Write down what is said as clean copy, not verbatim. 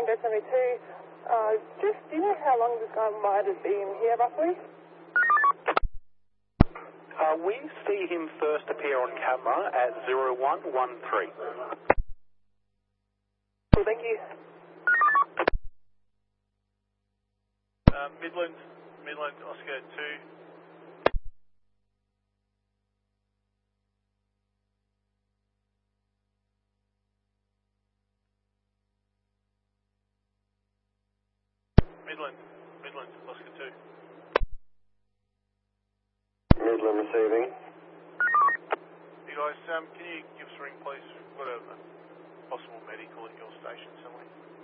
Tango 72. Just, do you know how long this guy might have been here, roughly? We see him first appear on camera at 0113. Cool, thank you. Midland, Oscar 2. Midland, Oscar 2. Midland receiving. You guys, can you give us a ring, please? We've got a possible medical at your station somewhere.